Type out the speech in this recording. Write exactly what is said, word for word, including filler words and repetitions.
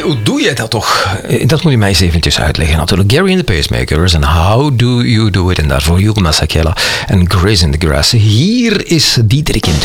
hoe doe jij dat toch? Dat moet je mij eens eventjes uitleggen natuurlijk. Gary and the Pacemakers en How Do You Do It. En daarvoor Hugo Masekela en Grace in the Grass. Hier is Diederik in